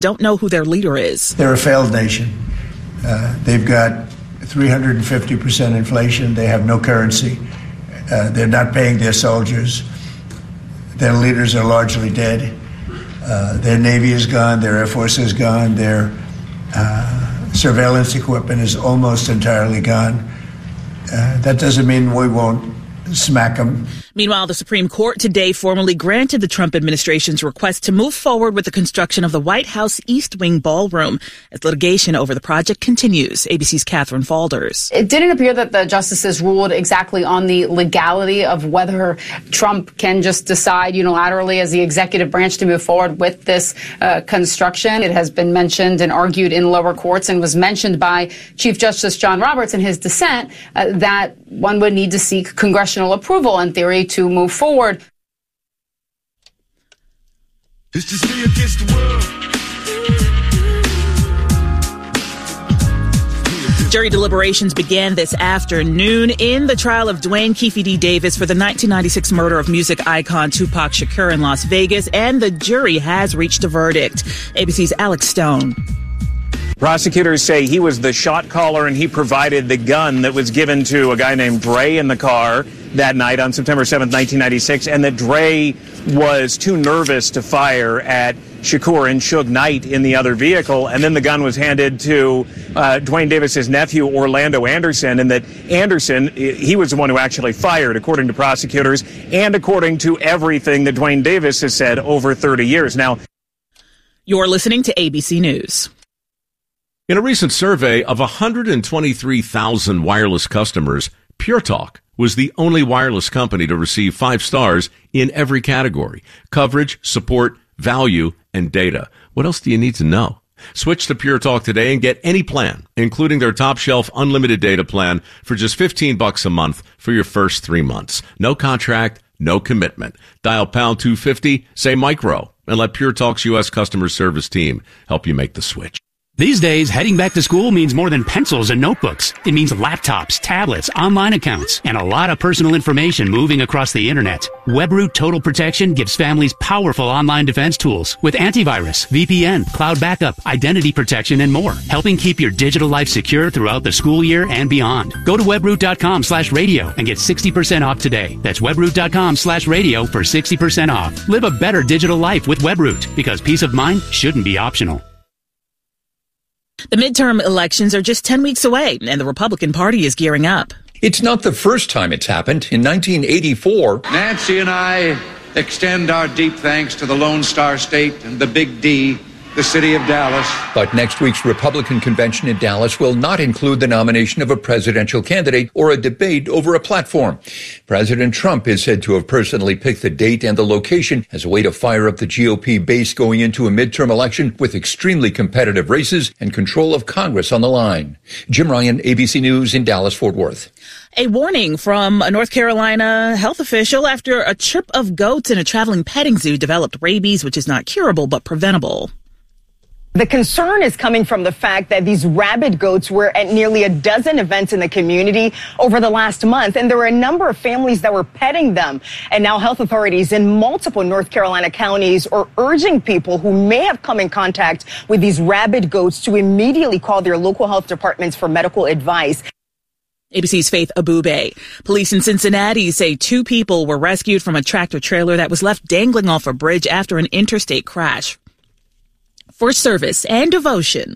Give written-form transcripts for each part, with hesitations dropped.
don't know who their leader is. They're a failed nation. They've got 350% inflation. They have no currency. They're not paying their soldiers. Their leaders are largely dead. Their Navy is gone. Their Air Force is gone. Their surveillance equipment is almost entirely gone. That doesn't mean we won't smack them. Meanwhile, the Supreme Court today formally granted the Trump administration's request to move forward with the construction of the White House East Wing Ballroom as litigation over the project continues. ABC's Catherine Falders. It didn't appear that the justices ruled exactly on the legality of whether Trump can just decide unilaterally as the executive branch to move forward with this construction. It has been mentioned and argued in lower courts and was mentioned by Chief Justice John Roberts in his dissent that one would need to seek congressional approval in theory to move forward. It's just me against the world. Jury deliberations began this afternoon in the trial of Dwayne Keefe D. Davis for the 1996 murder of music icon Tupac Shakur in Las Vegas, and the jury has reached a verdict. ABC's Alex Stone. Prosecutors say he was the shot caller and he provided the gun that was given to a guy named Dre in the car that night on September 7th, 1996, and that Dre was too nervous to fire at Shakur and Suge Knight in the other vehicle, and then the gun was handed to Dwayne Davis's nephew, Orlando Anderson, and that Anderson, he was the one who actually fired, according to prosecutors, and according to everything that Dwayne Davis has said over 30 years. Now, you're listening to ABC News. In a recent survey of 123,000 wireless customers, Pure Talk was the only wireless company to receive 5 stars in every category: coverage, support, value, and data. What else do you need to know? Switch to Pure Talk today and get any plan, including their top shelf unlimited data plan for just $15 a month for your first 3 months. No contract, no commitment. Dial pound 250, say micro, and let Pure Talk's U.S. customer service team help you make the switch. These days, heading back to school means more than pencils and notebooks. It means laptops, tablets, online accounts, and a lot of personal information moving across the internet. WebRoot Total Protection gives families powerful online defense tools with antivirus, VPN, cloud backup, identity protection, and more, helping keep your digital life secure throughout the school year and beyond. Go to webroot.com/radio and get 60% off today. That's webroot.com/radio for 60% off. Live a better digital life with WebRoot, because peace of mind shouldn't be optional. The midterm elections are just 10 weeks away, and the Republican Party is gearing up. It's not the first time it's happened. In 1984, Nancy and I extend our deep thanks to the Lone Star State and the Big D, the city of Dallas. But next week's Republican convention in Dallas will not include the nomination of a presidential candidate or a debate over a platform. President Trump is said to have personally picked the date and the location as a way to fire up the GOP base going into a midterm election with extremely competitive races and control of Congress on the line. Jim Ryan, ABC News in Dallas, Fort Worth. A warning from a North Carolina health official after a trip of goats in a traveling petting zoo developed rabies, which is not curable but preventable. The concern is coming from the fact that these rabid goats were at nearly a dozen events in the community over the last month, and there were a number of families that were petting them. And now health authorities in multiple North Carolina counties are urging people who may have come in contact with these rabid goats to immediately call their local health departments for medical advice. ABC's Faith Abube. Police in Cincinnati say 2 people were rescued from a tractor trailer that was left dangling off a bridge after an interstate crash. For service and devotion.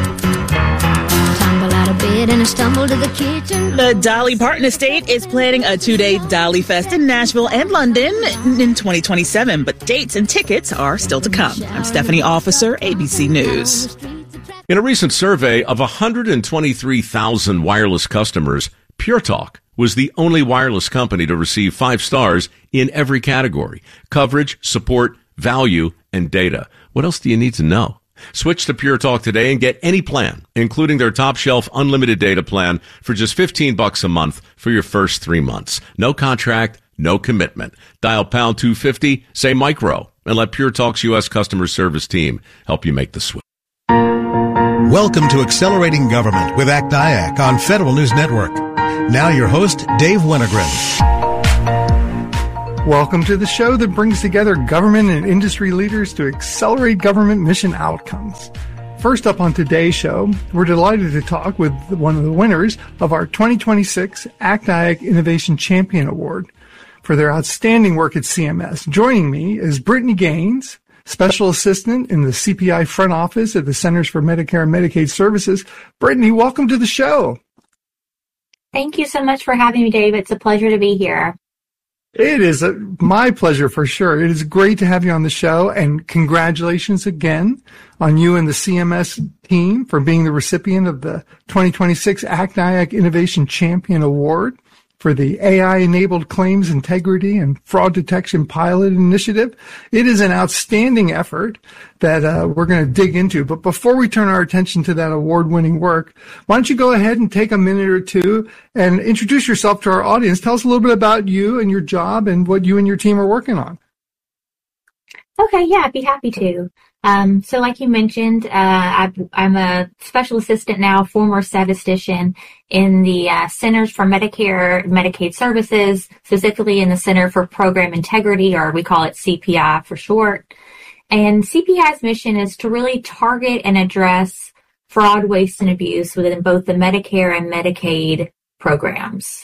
Tumble out of bed and I stumble to the kitchen. The Dolly Parton Estate is planning a 2-day Dolly Fest in Nashville and London in 2027, but dates and tickets are still to come. I'm Stephanie Officer, ABC News. In a recent survey of 123,000 wireless customers, Pure Talk was the only wireless company to receive 5 stars in every category: coverage, support, value, and data. What else do you need to know? Switch to Pure Talk today and get any plan, including their top shelf unlimited data plan for just $15 a month for your first 3 months. No contract, no commitment. Dial pound 250, say micro, and let Pure Talk's U.S. customer service team help you make the switch. Welcome to Accelerating Government with ACT-IAC on Federal News Network. Now your host, Dave Winogren. Welcome to the show that brings together government and industry leaders to accelerate government mission outcomes. First up on today's show, we're delighted to talk with one of the winners of our 2026 ACT-IAC Innovation Champion Award for their outstanding work at CMS. Joining me is Brittany Gaines, Special Assistant in the CPI Front Office at the Centers for Medicare and Medicaid Services. Brittany, welcome to the show. Thank you so much for having me, Dave. It's a pleasure to be here. It is my pleasure for sure. It is great to have you on the show, and congratulations again on you and the CMS team for being the recipient of the 2026 ACT-IAC Innovation Champion Award for the AI-enabled claims integrity and fraud detection pilot initiative. It is an outstanding effort that we're going to dig into. But before we turn our attention to that award-winning work, why don't you go ahead and take a minute or two and introduce yourself to our audience. Tell us a little bit about you and your job and what you and your team are working on. Okay, yeah, I'd be happy to. So like you mentioned, I'm a special assistant now, former statistician in the Centers for Medicare and Medicaid Services, specifically in the Center for Program Integrity, or we call it CPI for short. And CPI's mission is to really target and address fraud, waste, and abuse within both the Medicare and Medicaid programs.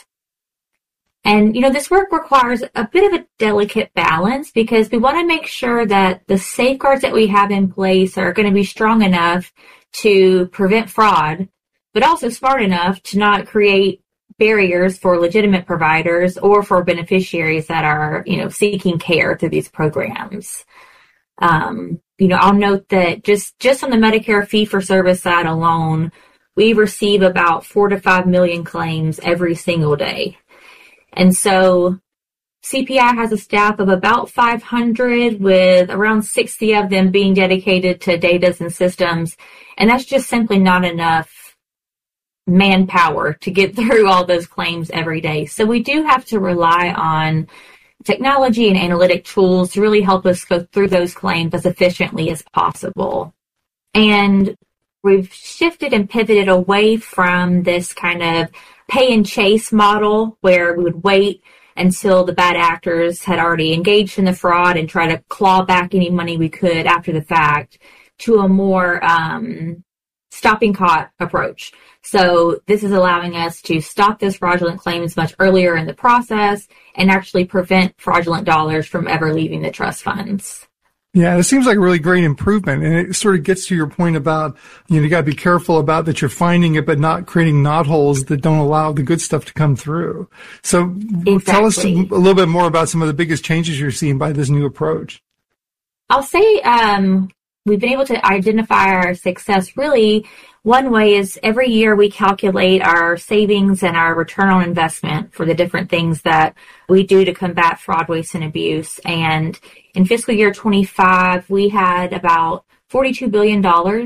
And, this work requires a bit of a delicate balance because we want to make sure that the safeguards that we have in place are going to be strong enough to prevent fraud, but also smart enough to not create barriers for legitimate providers or for beneficiaries that are, seeking care through these programs. I'll note that just on the Medicare fee-for-service side alone, we receive about 4 to 5 million claims every single day. And so CPI has a staff of about 500 with around 60 of them being dedicated to data and systems. And that's just simply not enough manpower to get through all those claims every day. So we do have to rely on technology and analytic tools to really help us go through those claims as efficiently as possible. And we've shifted and pivoted away from this kind of pay and chase model where we would wait until the bad actors had already engaged in the fraud and try to claw back any money we could after the fact to a more stopping caught approach. So this is allowing us to stop those fraudulent claims much earlier in the process and actually prevent fraudulent dollars from ever leaving the trust funds. Yeah, it seems like a really great improvement. And it sort of gets to your point about, you got to be careful about that you're finding it, but not creating knotholes that don't allow the good stuff to come through. So Tell us a little bit more about some of the biggest changes you're seeing by this new approach. I'll say we've been able to identify our success. Really, one way is every year we calculate our savings and our return on investment for the different things that we do to combat fraud, waste, and abuse. And in fiscal year 25, we had about $42 billion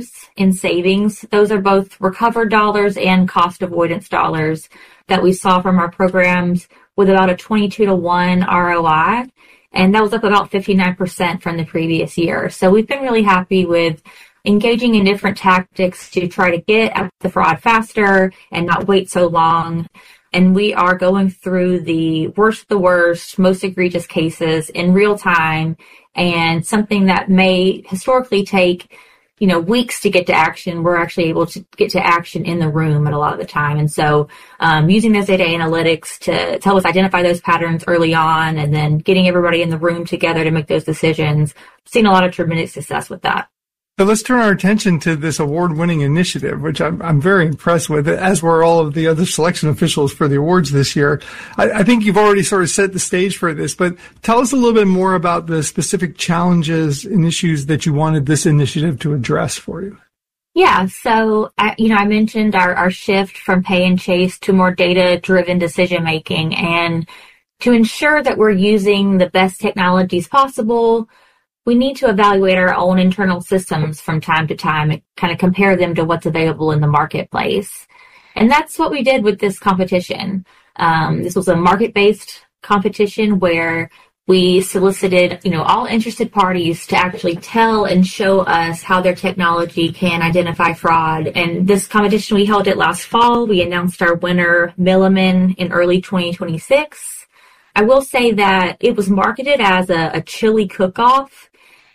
in savings. Those are both recovered dollars and cost avoidance dollars that we saw from our programs with about a 22-to-1 ROI. And that was up about 59% from the previous year. So we've been really happy with engaging in different tactics to try to get at the fraud faster and not wait so long. And we are going through the worst, most egregious cases in real time, and something that may historically take, weeks to get to action, we're actually able to get to action in the room at a lot of the time. And so using those data analytics to help us identify those patterns early on and then getting everybody in the room together to make those decisions, seeing a lot of tremendous success with that. So let's turn our attention to this award-winning initiative, which I'm very impressed with, as were all of the other selection officials for the awards this year. I think you've already sort of set the stage for this, but tell us a little bit more about the specific challenges and issues that you wanted this initiative to address for you. Yeah, so, I mentioned our shift from pay and chase to more data-driven decision-making, and to ensure that we're using the best technologies possible, we need to evaluate our own internal systems from time to time and kind of compare them to what's available in the marketplace. And that's what we did with this competition. This was a market-based competition where we solicited, all interested parties to actually tell and show us how their technology can identify fraud. And this competition, we held it last fall. We announced our winner, Milliman, in early 2026. I will say that it was marketed as a chili cook-off,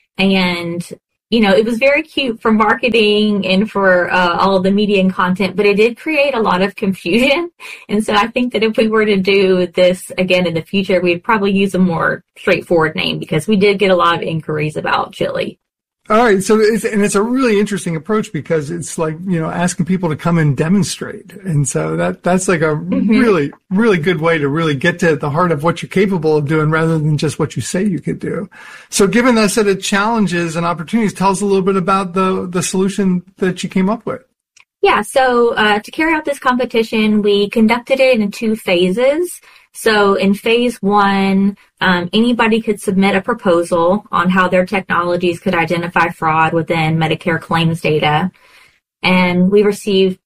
and it was very cute for marketing and for all of the media and content, but it did create a lot of confusion. And so I think that if we were to do this again in the future, we'd probably use a more straightforward name, because we did get a lot of inquiries about chili. All right. So it's a really interesting approach, because it's like, asking people to come and demonstrate. And so that's like a really, really good way to really get to the heart of what you're capable of doing, rather than just what you say you could do. So given that set of challenges and opportunities, tell us a little bit about the solution that you came up with. Yeah. So, to carry out this competition, we conducted it in 2 phases. So in phase 1, anybody could submit a proposal on how their technologies could identify fraud within Medicare claims data. And we received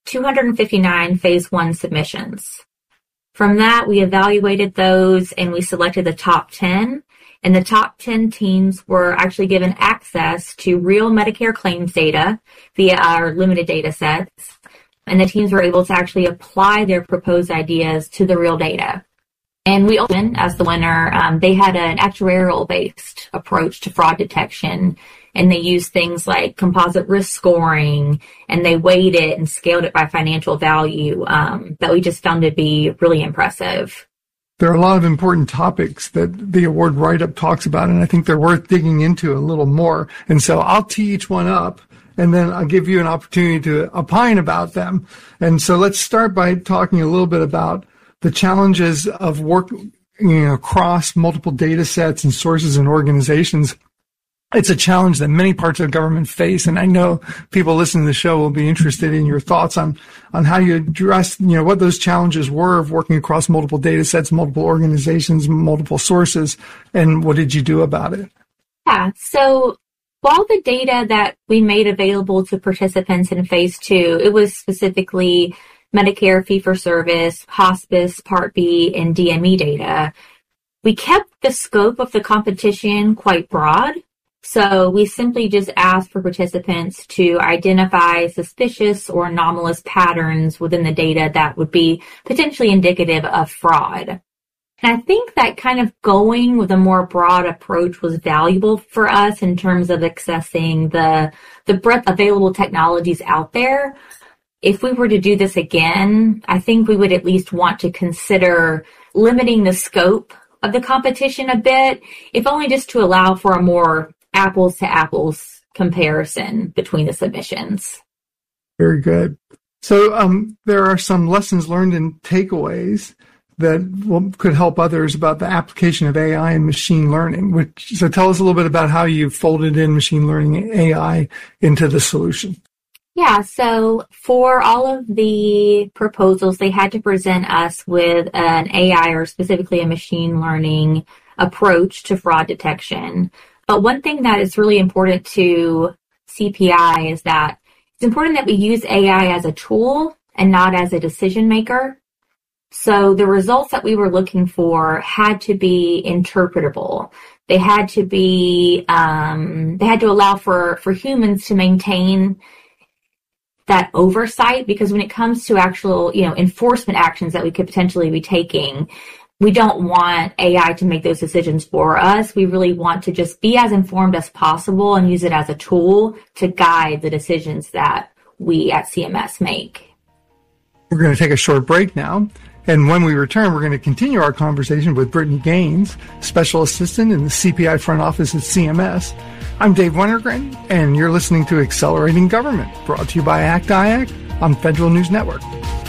259 phase 1 submissions. From that, we evaluated those and we selected the top 10. And the top 10 teams were actually given access to real Medicare claims data via our limited data sets. And the teams were able to actually apply their proposed ideas to the real data. And we opened as the winner. They had an actuarial-based approach to fraud detection, and they used things like composite risk scoring, and they weighed it and scaled it by financial value that we just found to be really impressive. There are a lot of important topics that the award write-up talks about, and I think they're worth digging into a little more. And so I'll tee each one up, and then I'll give you an opportunity to opine about them. And so let's start by talking a little bit about the challenges of working across multiple data sets and sources and organizations. It's a challenge that many parts of government face, and I know people listening to the show will be interested in your thoughts on how you address, what those challenges were of working across multiple data sets, multiple organizations, multiple sources, and what did you do about it? Yeah, so while the data that we made available to participants in phase 2, it was specifically Medicare fee-for-service, hospice, Part B, and DME data, we kept the scope of the competition quite broad. So we simply just asked for participants to identify suspicious or anomalous patterns within the data that would be potentially indicative of fraud. And I think that kind of going with a more broad approach was valuable for us in terms of accessing the breadth of available technologies out there. If we were to do this again, I think we would at least want to consider limiting the scope of the competition a bit, if only just to allow for a more apples to apples comparison between the submissions. Very good. So there are some lessons learned and takeaways that could help others about the application of AI and machine learning. So tell us a little bit about how you folded in machine learning and AI into the solution. Yeah, so for all of the proposals, they had to present us with an AI, or specifically a machine learning approach to fraud detection. But one thing that is really important to CPI is that it's important that we use AI as a tool and not as a decision maker. So the results that we were looking for had to be interpretable. They had to be, they had to allow for humans to maintain that oversight, because when it comes to actual, enforcement actions that we could potentially be taking, we don't want AI to make those decisions for us. We really want to just be as informed as possible and use it as a tool to guide the decisions that we at CMS make. We're going to take a short break now. And when we return, we're going to continue our conversation with Brittany Gaines, Special Assistant in the CPI front office at CMS. I'm Dave Wennergren, and you're listening to Accelerating Government, brought to you by ACT-IAC on Federal News Network.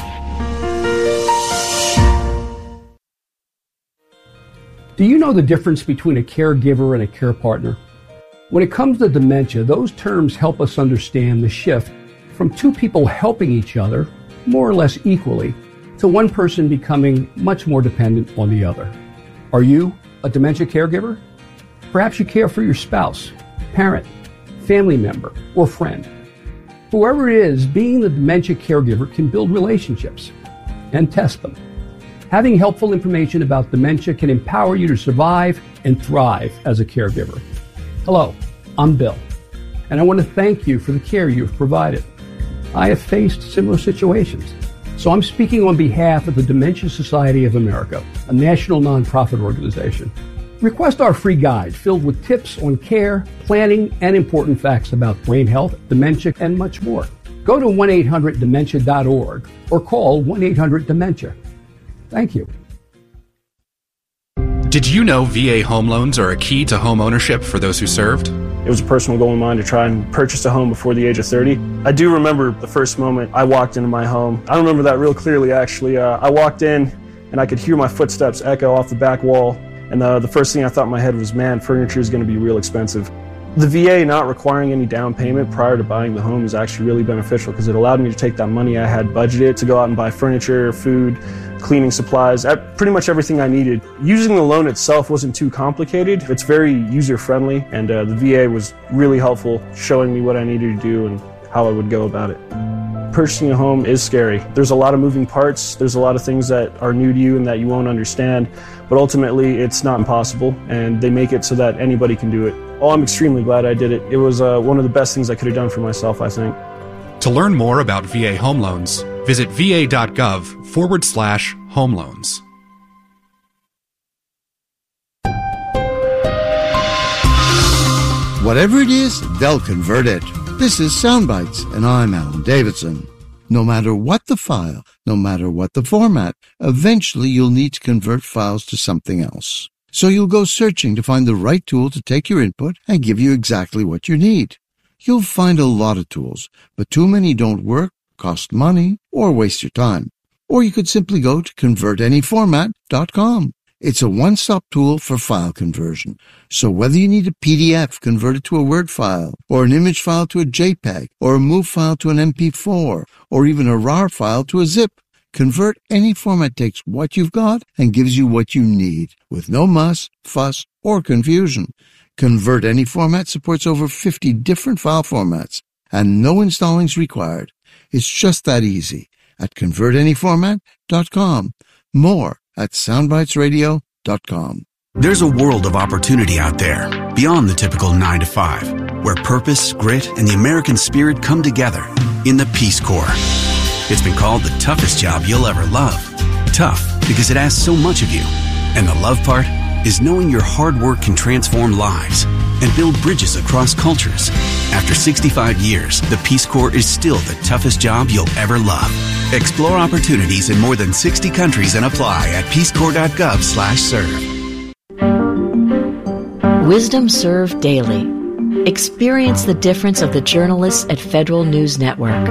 Do you know the difference between a caregiver and a care partner? When it comes to dementia, those terms help us understand the shift from two people helping each other, more or less equally, to one person becoming much more dependent on the other. Are you a dementia caregiver? Perhaps you care for your spouse, parent, family member, or friend. Whoever it is, being the dementia caregiver can build relationships and test them. Having helpful information about dementia can empower you to survive and thrive as a caregiver. Hello, I'm Bill, and I want to thank you for the care you've provided. I have faced similar situations. So I'm speaking on behalf of the Dementia Society of America, a national nonprofit organization. Request our free guide filled with tips on care, planning, and important facts about brain health, dementia, and much more. Go to 1-800-DEMENTIA.org or call 1-800-DEMENTIA. Thank you. Did you know VA home loans are a key to home ownership for those who served? It was a personal goal of mine to try and purchase a home before the age of 30. I do remember the first moment I walked into my home. I remember that real clearly, actually. I walked in and I could hear my footsteps echo off the back wall. And the first thing I thought in my head was, man, furniture is going to be real expensive. The VA not requiring any down payment prior to buying the home is actually really beneficial because it allowed me to take that money I had budgeted to go out and buy furniture, food, cleaning supplies, pretty much everything I needed. Using the loan itself wasn't too complicated. It's very user-friendly, and the VA was really helpful showing me what I needed to do and how I would go about it. Purchasing a home is scary. There's a lot of moving parts. There's a lot of things that are new to you and that you won't understand, but ultimately it's not impossible, and they make it so that anybody can do it. Oh, I'm extremely glad I did it. It was one of the best things I could have done for myself, I think. To learn more about VA home loans, visit va.gov/home loans. Whatever it is, they'll convert it. This is Soundbites, and I'm Alan Davidson. No matter what the file, no matter what the format, eventually you'll need to convert files to something else. So you'll go searching to find the right tool to take your input and give you exactly what you need. You'll find a lot of tools, but too many don't work, cost money, or waste your time. Or you could simply go to convertanyformat.com. It's a one-stop tool for file conversion. So whether you need a PDF converted to a Word file, or an image file to a JPEG, or a MOV file to an MP4, or even a RAR file to a zip, Convert Any Format takes what you've got and gives you what you need, with no muss, fuss, or confusion. Convert Any Format supports over 50 different file formats, and no installing's required. It's just that easy at convertanyformat.com. More at soundbitesradio.com. There's a world of opportunity out there, beyond the typical 9 to 5, where purpose, grit, and the American spirit come together in the Peace Corps. It's been called the toughest job you'll ever love. Tough because it asks so much of you. And the love part is knowing your hard work can transform lives and build bridges across cultures. After 65 years, the Peace Corps is still the toughest job you'll ever love. Explore opportunities in more than 60 countries and apply at peacecorps.gov/serve. Wisdom Served Daily. Experience the difference of the journalists at Federal News Network.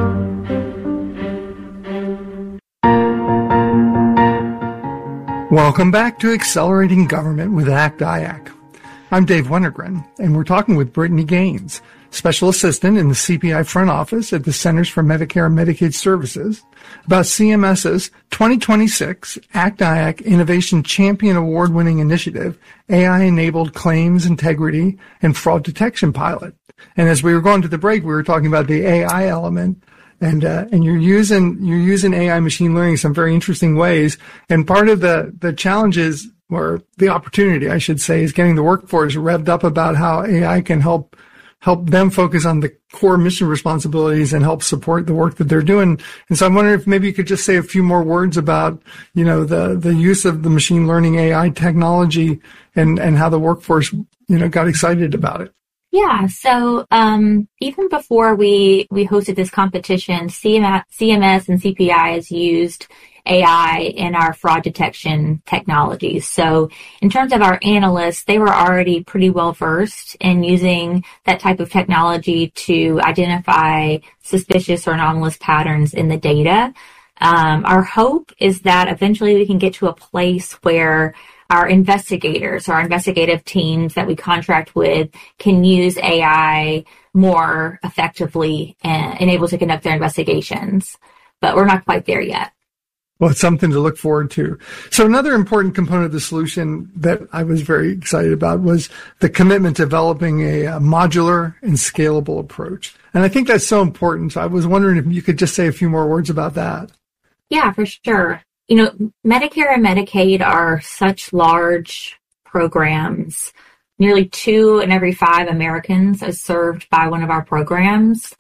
Welcome back to Accelerating Government with ACT-IAC. I'm Dave Wennergren, and we're talking with Brittany Gaines, Special Assistant in the CPI Front Office at the Centers for Medicare and Medicaid Services, about CMS's 2026 ACT-IAC Innovation Champion Award-winning initiative, AI-enabled claims integrity and fraud detection pilot. And as we were going to the break, we were talking about the AI element. And you're using AI machine learning in some very interesting ways. And part of the challenges, or the opportunity, I should say, is getting the workforce revved up about how AI can help them focus on the core mission responsibilities and help support the work that they're doing. And so I'm wondering if maybe you could just say a few more words about, the use of the machine learning AI technology and how the workforce, got excited about it. Yeah, so even before we hosted this competition, CMS and CPI has used AI in our fraud detection technologies. So in terms of our analysts, they were already pretty well versed in using that type of technology to identify suspicious or anomalous patterns in the data. Our hope is that eventually we can get to a place where our investigators, our investigative teams that we contract with, can use AI more effectively and able to conduct their investigations. But we're not quite there yet. Well, it's something to look forward to. So another important component of the solution that I was very excited about was the commitment to developing a modular and scalable approach. And I think that's so important. So I was wondering if you could just say a few more words about that. Yeah, for sure. Medicare and Medicaid are such large programs. Nearly 2 in every 5 Americans is served by one of our programs.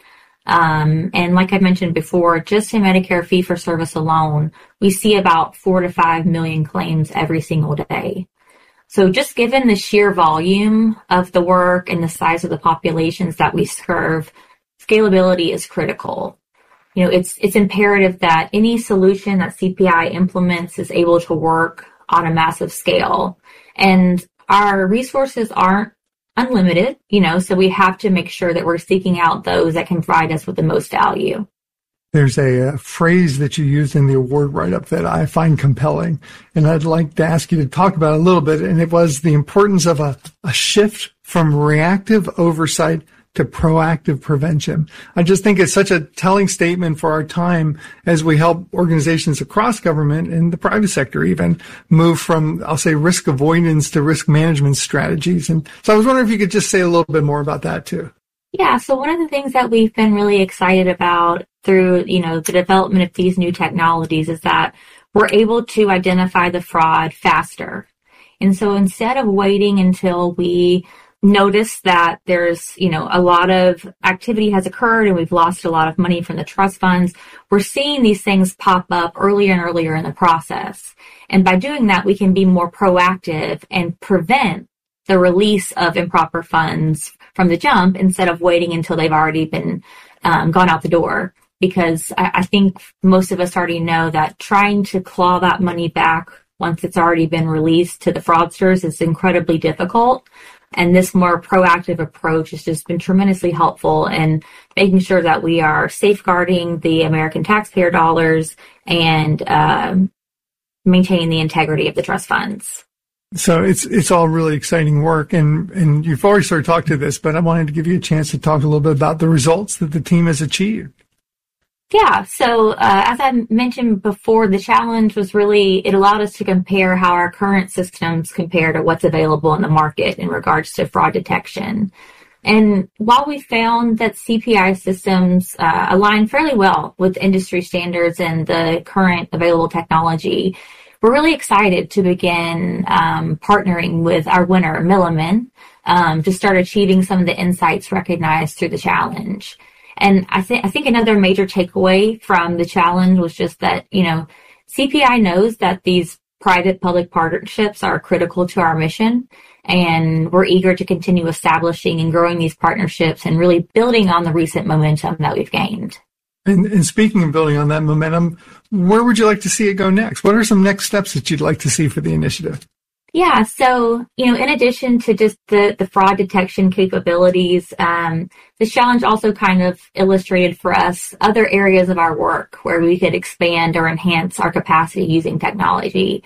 And like I mentioned before, just in Medicare fee-for-service alone, we see about 4 to 5 million claims every single day. So just given the sheer volume of the work and the size of the populations that we serve, scalability is critical. You know, it's imperative that any solution that CPI implements is able to work on a massive scale. And our resources aren't unlimited, so we have to make sure that we're seeking out those that can provide us with the most value. There's a phrase that you used in the award write-up that I find compelling, and I'd like to ask you to talk about it a little bit, and it was the importance of a shift from reactive oversight to proactive prevention. I just think it's such a telling statement for our time as we help organizations across government and the private sector even move from, I'll say, risk avoidance to risk management strategies. And so I was wondering if you could just say a little bit more about that too. Yeah, so one of the things that we've been really excited about through, the development of these new technologies is that we're able to identify the fraud faster. And so instead of waiting until we notice that there's, a lot of activity has occurred and we've lost a lot of money from the trust funds, we're seeing these things pop up earlier and earlier in the process. And by doing that, we can be more proactive and prevent the release of improper funds from the jump instead of waiting until they've already been gone out the door. Because I think most of us already know that trying to claw that money back once it's already been released to the fraudsters is incredibly difficult. And this more proactive approach has just been tremendously helpful in making sure that we are safeguarding the American taxpayer dollars and maintaining the integrity of the trust funds. So it's all really exciting work, and you've already sort of talked to this, but I wanted to give you a chance to talk a little bit about the results that the team has achieved. Yeah, so as I mentioned before, the challenge was really, it allowed us to compare how our current systems compare to what's available in the market in regards to fraud detection. And while we found that CPI systems align fairly well with industry standards and the current available technology, we're really excited to begin partnering with our winner, Milliman, to start achieving some of the insights recognized through the challenge. And I think another major takeaway from the challenge was just that, CPI knows that these private-public partnerships are critical to our mission, and we're eager to continue establishing and growing these partnerships and really building on the recent momentum that we've gained. And speaking of building on that momentum, where would you like to see it go next? What are some next steps that you'd like to see for the initiative? Yeah, so, in addition to just the fraud detection capabilities, this challenge also kind of illustrated for us other areas of our work where we could expand or enhance our capacity using technology.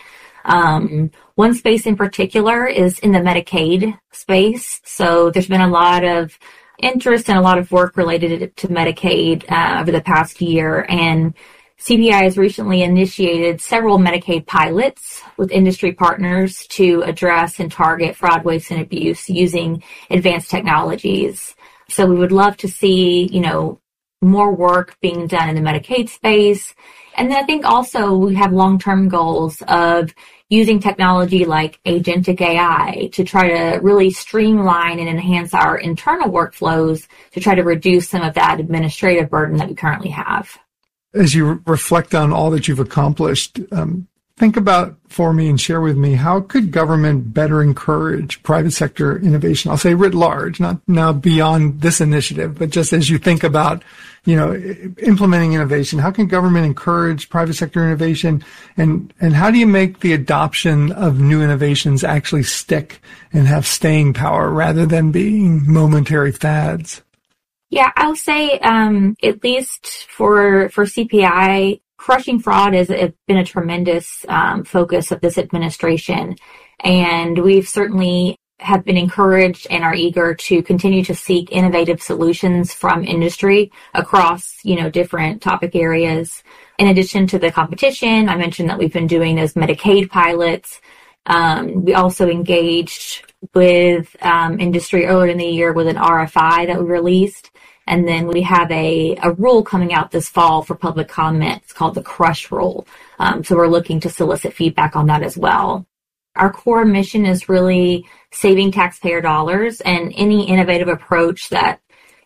One space in particular is in the Medicaid space. So there's been a lot of interest and a lot of work related to Medicaid over the past year, and CPI has recently initiated several Medicaid pilots with industry partners to address and target fraud, waste, and abuse using advanced technologies. So we would love to see, more work being done in the Medicaid space. And then I think also we have long-term goals of using technology like agentic AI to try to really streamline and enhance our internal workflows to try to reduce some of that administrative burden that we currently have. As you reflect on all that you've accomplished, think about for me and share with me, how could government better encourage private sector innovation? I'll say writ large, not now beyond this initiative, but just as you think about, implementing innovation, how can government encourage private sector innovation? And how do you make the adoption of new innovations actually stick and have staying power rather than being momentary fads? Yeah, I would say, at least for CPI, crushing fraud has been a tremendous focus of this administration. And we've certainly have been encouraged and are eager to continue to seek innovative solutions from industry across, different topic areas. In addition to the competition, I mentioned that we've been doing those Medicaid pilots. We also engaged with industry earlier in the year with an RFI that we released. And then we have a rule coming out this fall for public comment. It's called the Crush Rule. So we're looking to solicit feedback on that as well. Our core mission is really saving taxpayer dollars, and any innovative approach that,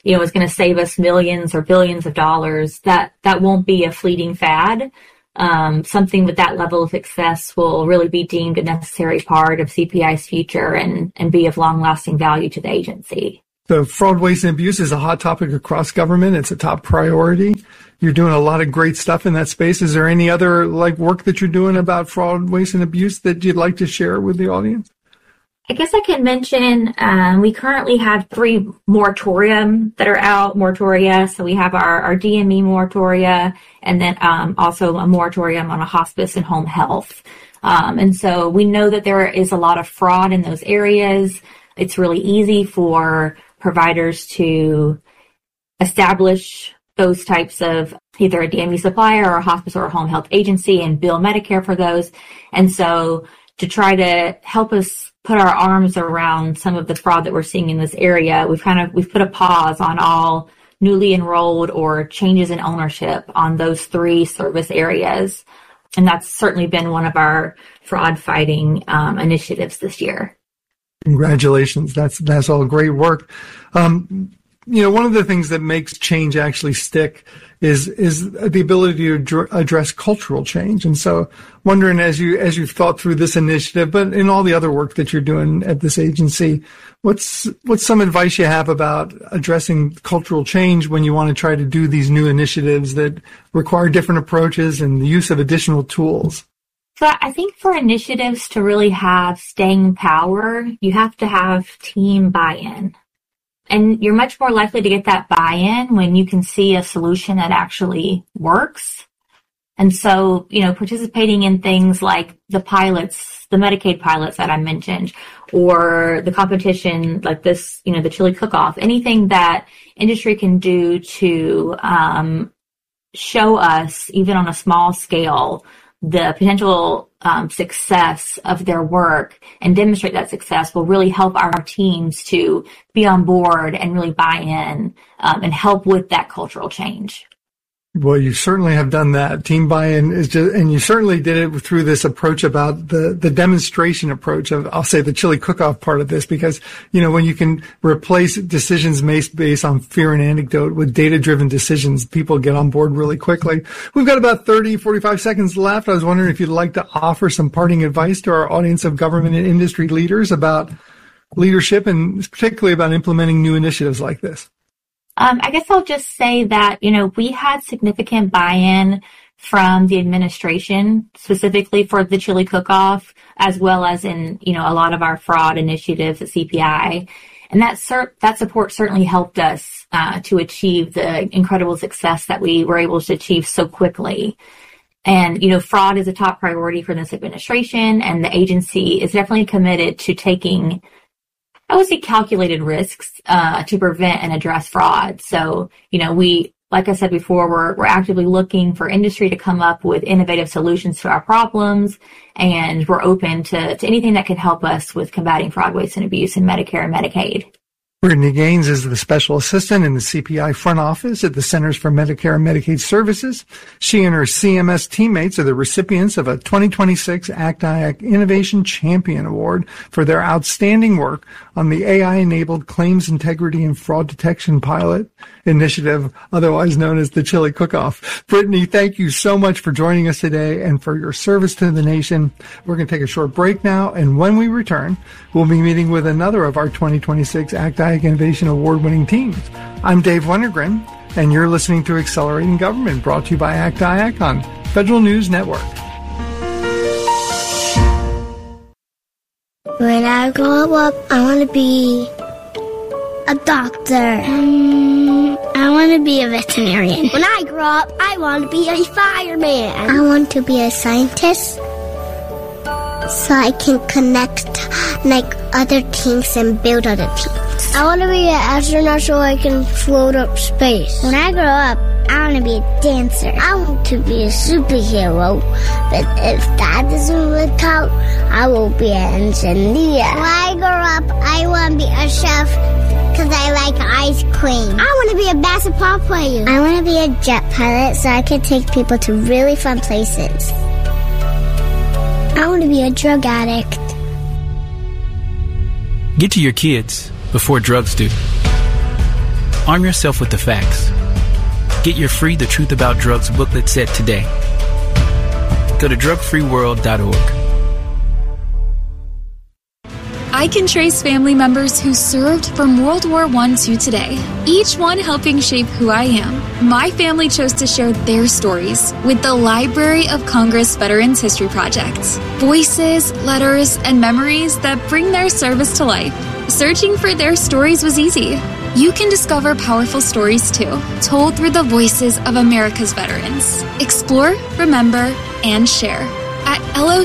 is going to save us millions or billions of dollars, that won't be a fleeting fad. Something with that level of success will really be deemed a necessary part of CPI's future and be of long-lasting value to the agency. So fraud, waste, and abuse is a hot topic across government. It's a top priority. You're doing a lot of great stuff in that space. Is there any other work that you're doing about fraud, waste, and abuse that you'd like to share with the audience? I guess I can mention we currently have 3 moratoria that are out. So we have our DME moratoria, and then also a moratorium on a hospice and home health. And so we know that there is a lot of fraud in those areas. It's really easy for providers to establish those types of either a DME supplier or a hospice or a home health agency and bill Medicare for those. And so to try to help us put our arms around some of the fraud that we're seeing in this area, we've put a pause on all newly enrolled or changes in ownership on those 3 service areas. And that's certainly been one of our fraud fighting initiatives this year. Congratulations. That's all great work. One of the things that makes change actually stick is the ability to address cultural change. And so wondering, as you've thought through this initiative, but in all the other work that you're doing at this agency, what's some advice you have about addressing cultural change when you want to try to do these new initiatives that require different approaches and the use of additional tools? So I think for initiatives to really have staying power, you have to have team buy-in. And you're much more likely to get that buy-in when you can see a solution that actually works. And so, participating in things like the pilots, the Medicaid pilots that I mentioned, or the competition like this, the chili cook-off, anything that industry can do to show us, even on a small scale, the potential success of their work and demonstrate that success will really help our teams to be on board and really buy in and help with that cultural change. Well, you certainly have done that. Team buy-in is just, and you certainly did it through this approach about the demonstration approach of, I'll say, the chili cook-off part of this, because, when you can replace decisions based on fear and anecdote with data-driven decisions, people get on board really quickly. We've got about 45 seconds left. I was wondering if you'd like to offer some parting advice to our audience of government and industry leaders about leadership and particularly about implementing new initiatives like this. I guess I'll just say that, we had significant buy-in from the administration, specifically for the chili cook-off, as well as in, a lot of our fraud initiatives at CPI. And that support certainly helped us to achieve the incredible success that we were able to achieve so quickly. And, fraud is a top priority for this administration, and the agency is definitely committed to taking, I would say, calculated risks to prevent and address fraud. So, we, like I said before, we're actively looking for industry to come up with innovative solutions to our problems, and we're open to anything that can help us with combating fraud, waste, and abuse in Medicare and Medicaid. Brittany Gaines is the special assistant in the CPI front office at the Centers for Medicare and Medicaid Services. She and her CMS teammates are the recipients of a 2026 ACT-IAC Innovation Champion Award for their outstanding work on the AI-enabled Claims Integrity and Fraud Detection Pilot Initiative, otherwise known as the Chili Cook-Off. Brittany, thank you so much for joining us today and for your service to the nation. We're going to take a short break now, and when we return, we'll be meeting with another of our 2026 ACT-IAC Innovation Award-winning teams. I'm Dave Wennergren, and you're listening to Accelerating Government, brought to you by ACT-IAC on Federal News Network. When I grow up, I want to be a doctor. I want to be a veterinarian. When I grow up, I want to be a fireman. I want to be a scientist so I can connect other things and build other things. I want to be an astronaut so I can float up space. When I grow up, I want to be a dancer. I want to be a superhero, but if that doesn't work out, I will be an engineer. When I grow up, I want to be a chef because I like ice cream. I want to be a basketball player. I want to be a jet pilot so I can take people to really fun places. I want to be a drug addict. Get to your kids before drugs do. Arm yourself with the facts. Get your free The Truth About Drugs booklet set today. Go to drugfreeworld.org. I can trace family members who served from World War I to today, each one helping shape who I am. My family chose to share their stories with the Library of Congress Veterans History Project. Voices, letters, and memories that bring their service to life. Searching for their stories was easy. You can discover powerful stories too, told through the voices of America's veterans. Explore, remember, and share at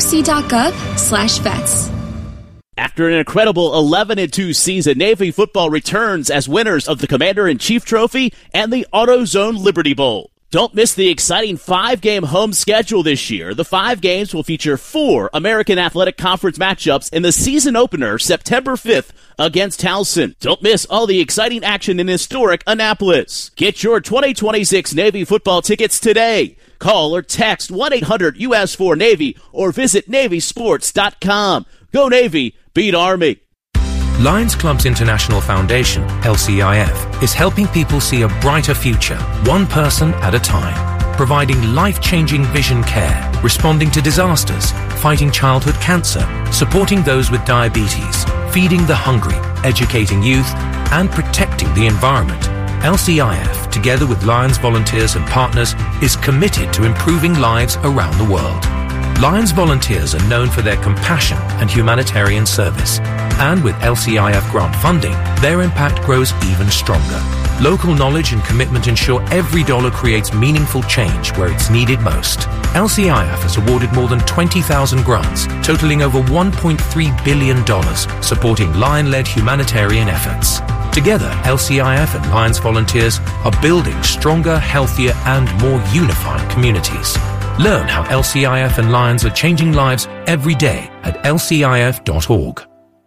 loc.gov/vets. After an incredible 11-2 season, Navy football returns as winners of the Commander-in-Chief Trophy and the AutoZone Liberty Bowl. Don't miss the exciting 5-game home schedule this year. The 5 games will feature 4 American Athletic Conference matchups in the season opener September 5th against Towson. Don't miss all the exciting action in historic Annapolis. Get your 2026 Navy football tickets today. Call or text 1-800-US4-NAVY or visit NavySports.com. Go Navy, beat Army. Lions Clubs International Foundation, LCIF, is helping people see a brighter future, one person at a time. Providing life-changing vision care, responding to disasters, fighting childhood cancer, supporting those with diabetes, feeding the hungry, educating youth, and protecting the environment. LCIF, together with Lions volunteers and partners, is committed to improving lives around the world. Lions volunteers are known for their compassion and humanitarian service. And with LCIF grant funding, their impact grows even stronger. Local knowledge and commitment ensure every dollar creates meaningful change where it's needed most. LCIF has awarded more than 20,000 grants, totaling over $1.3 billion, supporting Lion-led humanitarian efforts. Together, LCIF and Lions volunteers are building stronger, healthier, and more unified communities. Learn how LCIF and Lions are changing lives every day at lcif.org.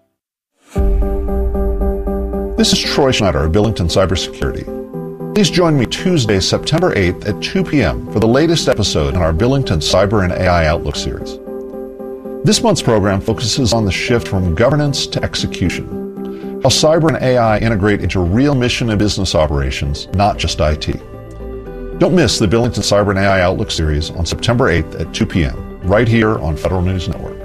This is Troy Schneider of Billington Cybersecurity. Please join me Tuesday, September 8th at 2 p.m. for the latest episode in our Billington Cyber and AI Outlook series. This month's program focuses on the shift from governance to execution, how cyber and AI integrate into real mission and business operations, not just IT. Don't miss the Billington Cyber and AI Outlook series on September 8th at 2 p.m. right here on Federal News Network.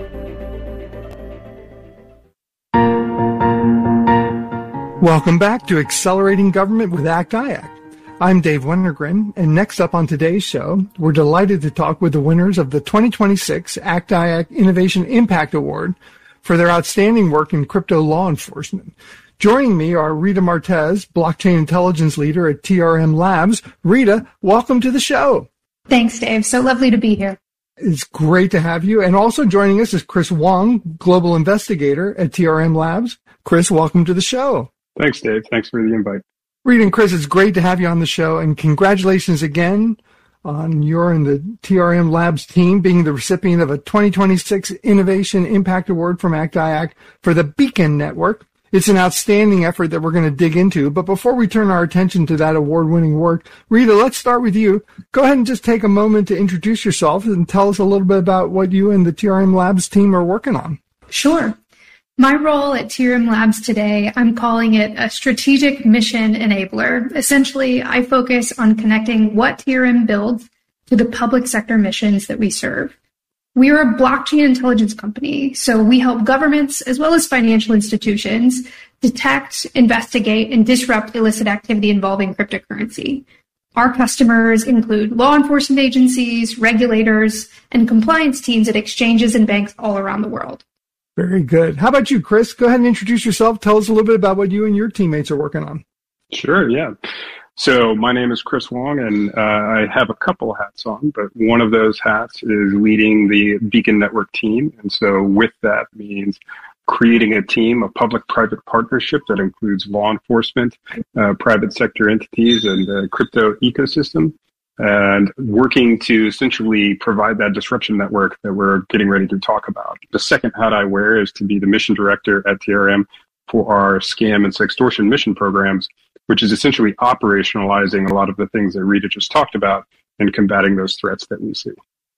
Welcome back to Accelerating Government with ACT-IAC. I'm Dave Wennergren, and next up on today's show, we're delighted to talk with the winners of the 2026 ACT-IAC Innovation Impact Award for their outstanding work in crypto law enforcement. Joining me are Rita Martez, Blockchain Intelligence Leader at TRM Labs. Rita, welcome to the show. Thanks, Dave. So lovely to be here. It's great to have you. And also joining us is Chris Wong, Global Investigator at TRM Labs. Chris, welcome to the show. Thanks, Dave. Thanks for the invite. Rita and Chris, it's great to have you on the show, and congratulations again on your and the TRM Labs team being the recipient of a 2026 Innovation Impact Award from ACT-IAC for the Beacon Network. It's an outstanding effort that we're going to dig into. But before we turn our attention to that award-winning work, Rita, let's start with you. Go ahead and just take a moment to introduce yourself and tell us a little bit about what you and the TRM Labs team are working on. Sure. My role at TRM Labs today, I'm calling it a strategic mission enabler. Essentially, I focus on connecting what TRM builds to the public sector missions that we serve. We are a blockchain intelligence company, so we help governments as well as financial institutions detect, investigate, and disrupt illicit activity involving cryptocurrency. Our customers include law enforcement agencies, regulators, and compliance teams at exchanges and banks all around the world. Very good. How about you, Chris? Go ahead and introduce yourself. Tell us a little bit about what you and your teammates are working on. Sure, yeah. So my name is Chris Wong, and I have a couple hats on, but one of those hats is leading the Beacon Network team. And so with that means creating a team, a public-private partnership that includes law enforcement, private sector entities, and the crypto ecosystem, and working to essentially provide that disruption network that we're getting ready to talk about. The second hat I wear is to be the mission director at TRM for our scam and sextortion mission programs, which is essentially operationalizing a lot of the things that Rita just talked about and combating those threats that we see.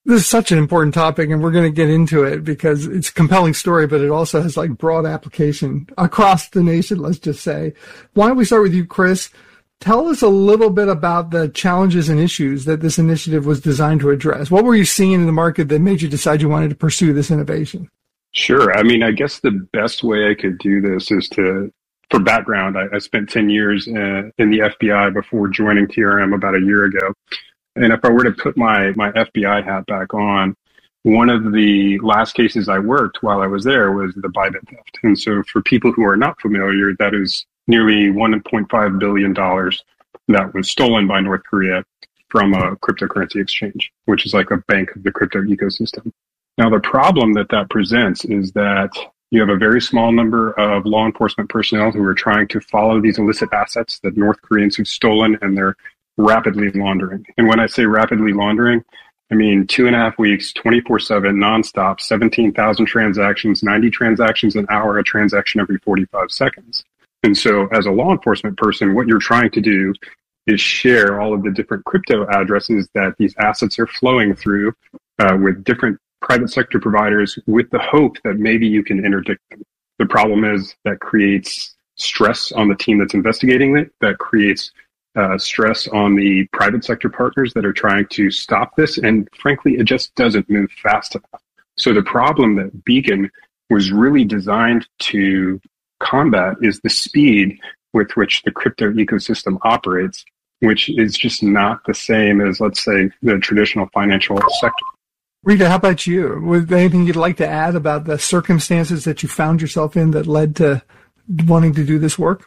This is such an important topic, and we're going to get into it because it's a compelling story, but it also has like broad application across the nation, let's just say. Why don't we start with you, Chris? Tell us a little bit about the challenges and issues that this initiative was designed to address. What were you seeing in the market that made you decide you wanted to pursue this innovation? Sure. I mean, I guess the best way I could do this is for background, I spent 10 years in the FBI before joining TRM about a year ago. And if I were to put my FBI hat back on, one of the last cases I worked while I was there was the Bybit theft. And so for people who are not familiar, that is nearly $1.5 billion that was stolen by North Korea from a cryptocurrency exchange, which is like a bank of the crypto ecosystem. Now, the problem that presents is that you have a very small number of law enforcement personnel who are trying to follow these illicit assets that North Koreans have stolen, and they're rapidly laundering. And when I say rapidly laundering, I mean 2.5 weeks, 24/7, nonstop, 17,000 transactions, 90 transactions an hour, a transaction every 45 seconds. And so as a law enforcement person, what you're trying to do is share all of the different crypto addresses that these assets are flowing through with different private sector providers with the hope that maybe you can interdict them. The problem is that creates stress on the team that's investigating it, that creates stress on the private sector partners that are trying to stop this. And frankly, it just doesn't move fast enough. So the problem that Beacon was really designed to combat is the speed with which the crypto ecosystem operates, which is just not the same as, let's say, the traditional financial sector. Rita, how about you? Was there anything you'd like to add about the circumstances that you found yourself in that led to wanting to do this work?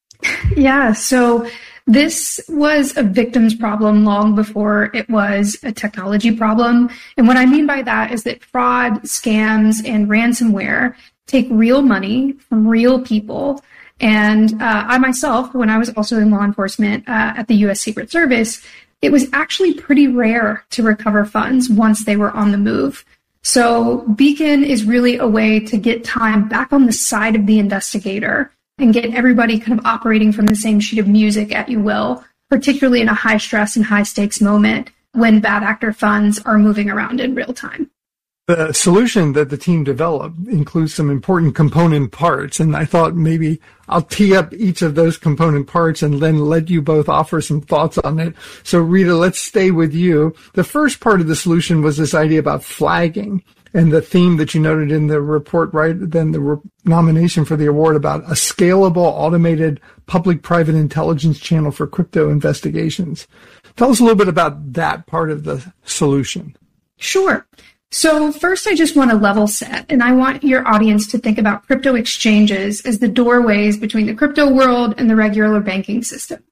Yeah, so this was a victim's problem long before it was a technology problem. And what I mean by that is that fraud, scams, and ransomware take real money from real people. And I myself, when I was also in law enforcement at the U.S. Secret Service, it was actually pretty rare to recover funds once they were on the move. So Beacon is really a way to get time back on the side of the investigator and get everybody kind of operating from the same sheet of music, at you will, particularly in a high stress and high stakes moment when bad actor funds are moving around in real time. The solution that the team developed includes some important component parts, and I thought maybe I'll tee up each of those component parts and then let you both offer some thoughts on it. So Rita, let's stay with you. The first part of the solution was this idea about flagging, and the theme that you noted in the report, right, then the nomination for the award about a scalable, automated public-private intelligence channel for crypto investigations. Tell us a little bit about that part of the solution. Sure. So first, I just want to level set, and I want your audience to think about crypto exchanges as the doorways between the crypto world and the regular banking system.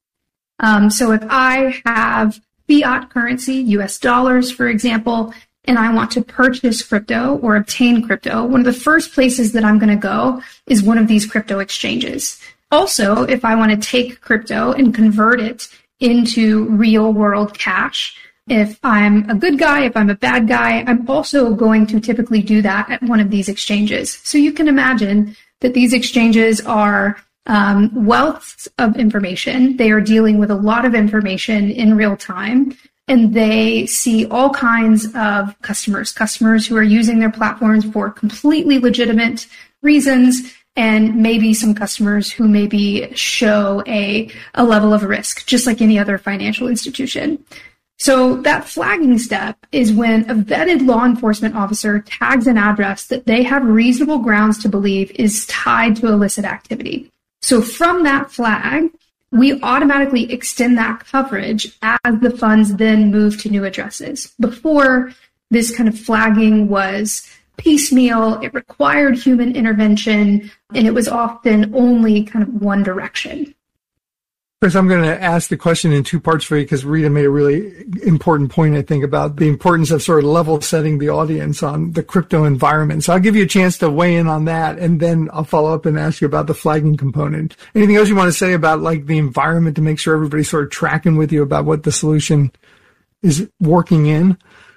So if I have fiat currency, US dollars, for example, and I want to purchase crypto or obtain crypto, one of the first places that I'm going to go is one of these crypto exchanges. Also, if I want to take crypto and convert it into real world cash, if I'm a good guy, if I'm a bad guy, I'm also going to typically do that at one of these exchanges. So you can imagine that these exchanges are wealths of information. They are dealing with a lot of information in real time, and they see all kinds of customers who are using their platforms for completely legitimate reasons, and maybe some customers who maybe show a level of risk, just like any other financial institution. So that flagging step is when a vetted law enforcement officer tags an address that they have reasonable grounds to believe is tied to illicit activity. So from that flag, we automatically extend that coverage as the funds then move to new addresses. Before, this kind of flagging was piecemeal, it required human intervention, and it was often only kind of one direction. Chris, I'm going to ask the question in two parts for you because Rita made a really important point, I think, about the importance of sort of level setting the audience on the crypto environment. So I'll give you a chance to weigh in on that, and then I'll follow up and ask you about the flagging component. Anything else you want to say about like the environment to make sure everybody's sort of tracking with you about what the solution is working in?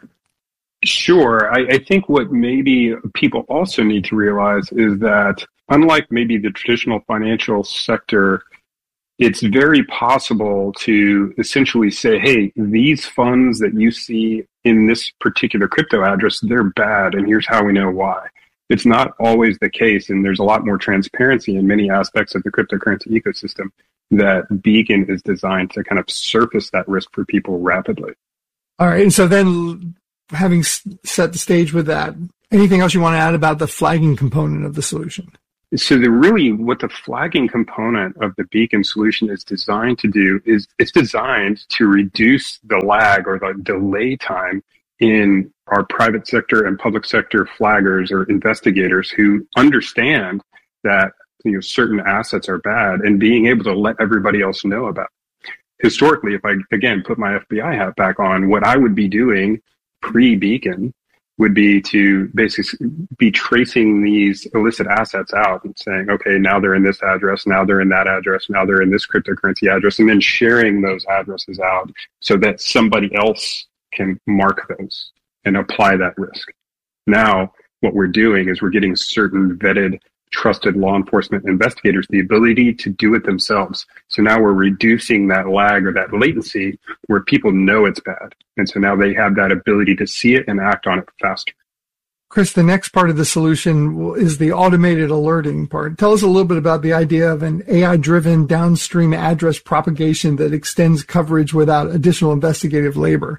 Sure. I think what maybe people also need to realize is that unlike maybe the traditional financial sector, it's very possible to essentially say, hey, these funds that you see in this particular crypto address, they're bad, and here's how we know why. It's not always the case, and there's a lot more transparency in many aspects of the cryptocurrency ecosystem that Beacon is designed to kind of surface that risk for people rapidly. All right, and so then having set the stage with that, anything else you want to add about the flagging component of the solution? So what the flagging component of the Beacon solution is designed to do is it's designed to reduce the lag or the delay time in our private sector and public sector flaggers or investigators who understand that certain assets are bad and being able to let everybody else know about it. Historically, if I, again, put my FBI hat back on, what I would be doing pre-Beacon would be to basically be tracing these illicit assets out and saying, okay, now they're in this address, now they're in that address, now they're in this cryptocurrency address, and then sharing those addresses out so that somebody else can mark those and apply that risk. Now, what we're doing is we're getting certain vetted, trusted law enforcement investigators the ability to do it themselves. So now we're reducing that lag or that latency where people know it's bad. And so now they have that ability to see it and act on it faster. Chris, the next part of the solution is the automated alerting part. Tell us a little bit about the idea of an AI-driven downstream address propagation that extends coverage without additional investigative labor.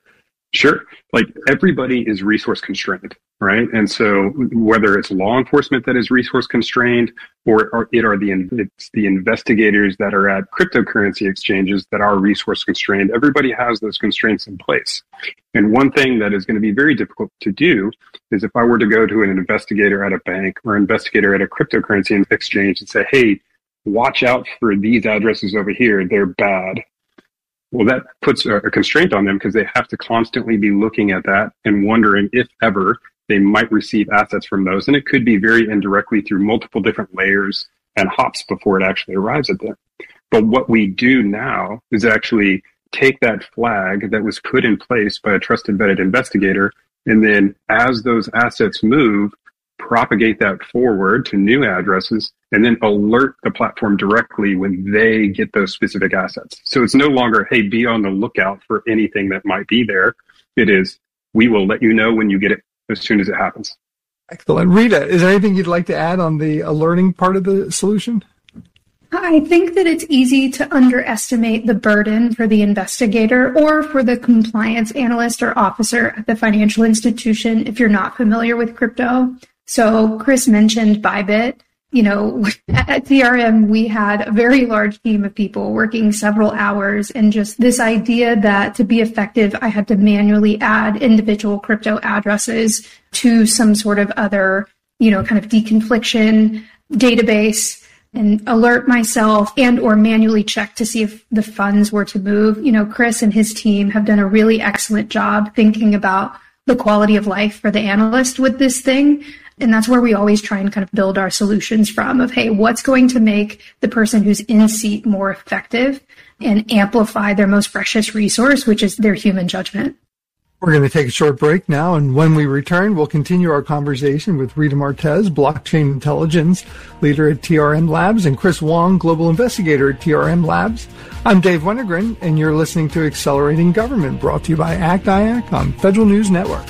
Sure. Like everybody is resource constrained, right? And so whether it's law enforcement that is resource constrained or it's the investigators that are at cryptocurrency exchanges that are resource constrained, everybody has those constraints in place. And one thing that is going to be very difficult to do is if I were to go to an investigator at a bank or investigator at a cryptocurrency exchange and say, hey, watch out for these addresses over here, they're bad. Well, that puts a constraint on them because they have to constantly be looking at that and wondering if ever they might receive assets from those. And it could be very indirectly through multiple different layers and hops before it actually arrives at them. But what we do now is actually take that flag that was put in place by a trusted vetted investigator, and then as those assets move, propagate that forward to new addresses, and then alert the platform directly when they get those specific assets. So it's no longer, hey, be on the lookout for anything that might be there. It is, we will let you know when you get it as soon as it happens. Excellent. Rita, is there anything you'd like to add on the alerting part of the solution? I think that it's easy to underestimate the burden for the investigator or for the compliance analyst or officer at the financial institution if you're not familiar with crypto. So Chris mentioned Bybit. At TRM, we had a very large team of people working several hours, and just this idea that to be effective, I had to manually add individual crypto addresses to some sort of other, kind of deconfliction database and alert myself and or manually check to see if the funds were to move. Chris and his team have done a really excellent job thinking about the quality of life for the analyst with this thing. And that's where we always try and kind of build our solutions from of, hey, what's going to make the person who's in seat more effective and amplify their most precious resource, which is their human judgment. We're going to take a short break now, and when we return, we'll continue our conversation with Rita Martez, blockchain intelligence leader at TRM Labs, and Chris Wong, global investigator at TRM Labs. I'm Dave Wennergren, and you're listening to Accelerating Government, brought to you by ACT-IAC on Federal News Network.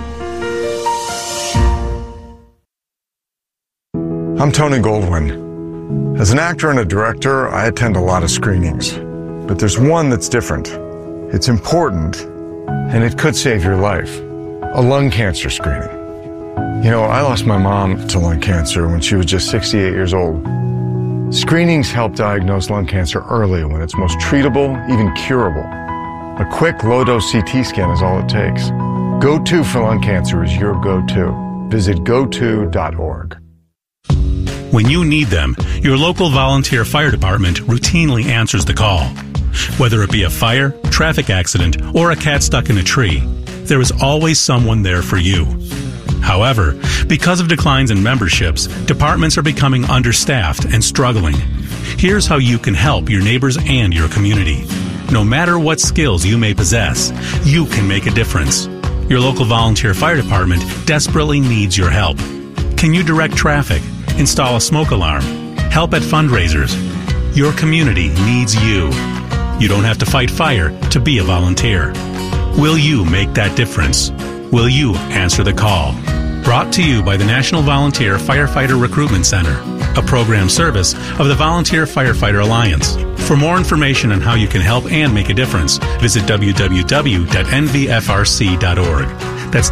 I'm Tony Goldwyn. As an actor and a director, I attend a lot of screenings. But there's one that's different. It's important, and it could save your life. A lung cancer screening. I lost my mom to lung cancer when she was just 68 years old. Screenings help diagnose lung cancer early when it's most treatable, even curable. A quick, low-dose CT scan is all it takes. GoTo for lung cancer is your go-to. Visit goto.org. When you need them, your local volunteer fire department routinely answers the call. Whether it be a fire, traffic accident, or a cat stuck in a tree, there is always someone there for you. However, because of declines in memberships, departments are becoming understaffed and struggling. Here's how you can help your neighbors and your community. No matter what skills you may possess, you can make a difference. Your local volunteer fire department desperately needs your help. Can you direct traffic? Install a smoke alarm, help at fundraisers? Your community needs you. You don't have to fight fire to be a volunteer. Will you make that difference? Will you answer the call? Brought to you by the National Volunteer Firefighter Recruitment Center, a program service of the Volunteer Firefighter Alliance. For more information on how you can help and make a difference, visit www.nvfrc.org. That's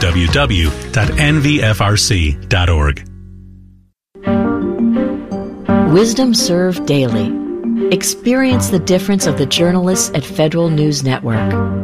www.nvfrc.org. Wisdom Served Daily. Experience the difference of the journalists at Federal News Network.